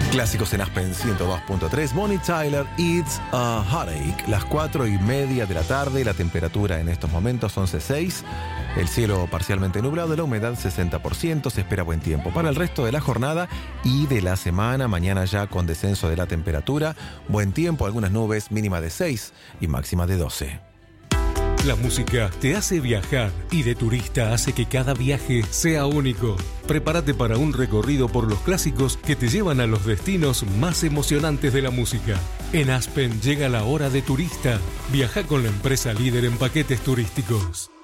Clásicos en Aspen 102.3, Bonnie Tyler, It's a Heartache. Las 4:30 de la tarde, la temperatura en estos momentos 11:06. El cielo parcialmente nublado, la humedad 60%, se espera buen tiempo para el resto de la jornada y de la semana. Mañana ya con descenso de la temperatura, buen tiempo, algunas nubes, mínima de 6 y máxima de 12. La música te hace viajar y de turista hace que cada viaje sea único. Prepárate para un recorrido por los clásicos que te llevan a los destinos más emocionantes de la música. En Aspen llega la hora de turista. Viaja con la empresa líder en paquetes turísticos.